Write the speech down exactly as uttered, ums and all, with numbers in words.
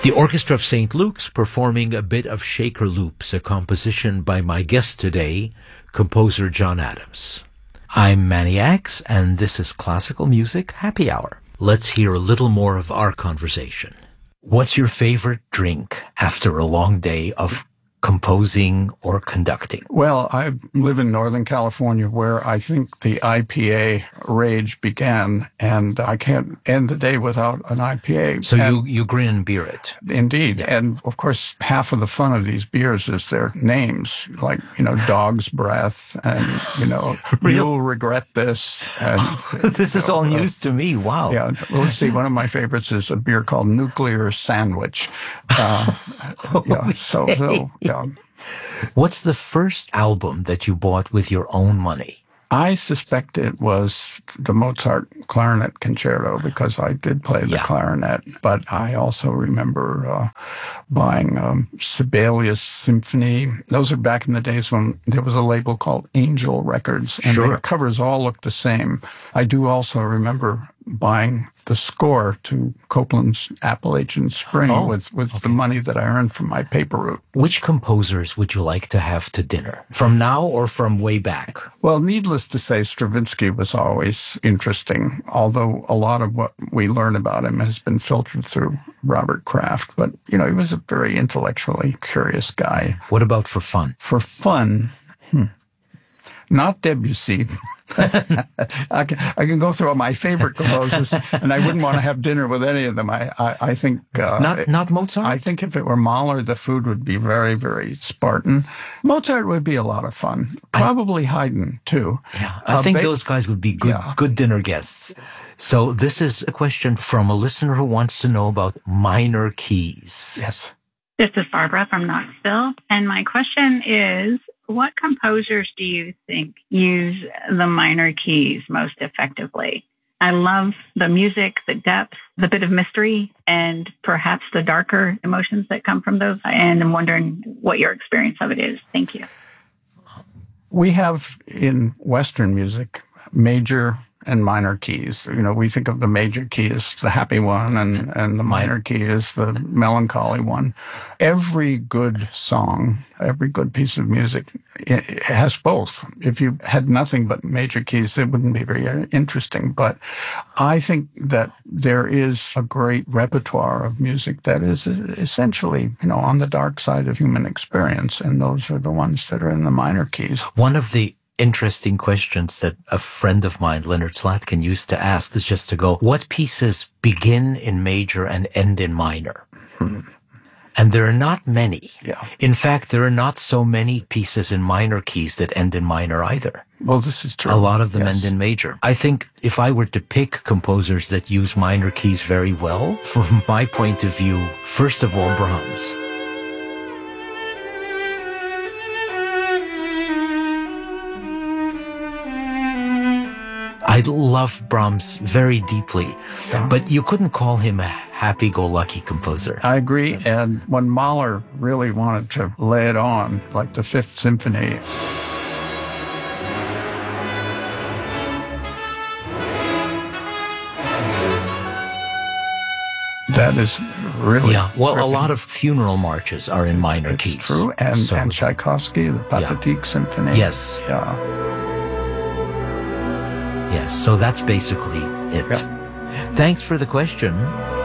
The Orchestra of Saint Luke's performing a bit of Shaker Loops, a composition by my guest today, composer John Adams. I'm Manny Axe, and this is Classical Music Happy Hour. Let's hear a little more of our conversation. What's your favorite drink after a long day of composing or conducting? Well, I live in Northern California, where I think the I P A rage began, and I can't end the day without an I P A. So and you, you grin and beer it. Indeed. Yeah. And of course, half of the fun of these beers is their names, like, you know, Dog's Breath, and, you know, You'll Regret This. And, This is know, all uh, news to me. Wow. Yeah. Well, let's see. One of my favorites is a beer called Nuclear Sandwich. Uh, yeah. So, so, yeah. What's the first album that you bought with your own money? I suspect it was the Mozart Clarinet Concerto, because I did play the Yeah. clarinet. But I also remember uh, buying um, Sibelius Symphony. Those are back in the days when there was a label called Angel Records, and Sure. the covers all looked the same. I do also remember buying the score to Copland's Appalachian Spring Oh, with, with okay. the money that I earned from my paper route. Which composers would you like to have to dinner? From now or from way back? Well, needless to say, Stravinsky was always interesting, although a lot of what we learn about him has been filtered through Robert Kraft. But, you know, he was a very intellectually curious guy. What about for fun? For fun, hmm, not Debussy. I, can, I can go through all my favorite composers, and I wouldn't want to have dinner with any of them. I, I, I think... Uh, Not not Mozart? I think if it were Mahler, the food would be very, very Spartan. Mozart would be a lot of fun. Probably Haydn, too. Yeah, I Uh, think Be- those guys would be good, Yeah. good dinner guests. So this is a question from a listener who wants to know about minor keys. Yes. This is Barbara from Knoxville, and my question is, what composers do you think use the minor keys most effectively? I love the music, the depth, the bit of mystery, and perhaps the darker emotions that come from those. And I'm wondering what your experience of it is. Thank you. We have in Western music major and minor keys. You know, we think of the major key as the happy one, and, and the minor key is the melancholy one. Every good song, every good piece of music, it has both. If you had nothing but major keys, it wouldn't be very interesting. But I think that there is a great repertoire of music that is essentially, you know, on the dark side of human experience, and those are the ones that are in the minor keys. One of the interesting questions that a friend of mine, Leonard Slatkin, used to ask is just to go, what pieces begin in major and end in minor? Hmm. And there are not many. Yeah. In fact, there are not so many pieces in minor keys that end in minor either. Well, this is true. A lot of them Yes. end in major. I think if I were to pick composers that use minor keys very well, from my point of view, first of all, Brahms. I love Brahms very deeply, Yeah. but you couldn't call him a happy-go-lucky composer. I agree. And when Mahler really wanted to lay it on, like the Fifth Symphony, that is really... Yeah, well, a really- lot of funeral marches are in minor It's keys. true. And, So- and Tchaikovsky, the Pathetique Symphony. Yes. Yeah. Yes, so that's basically it. Yeah. Thanks for the question.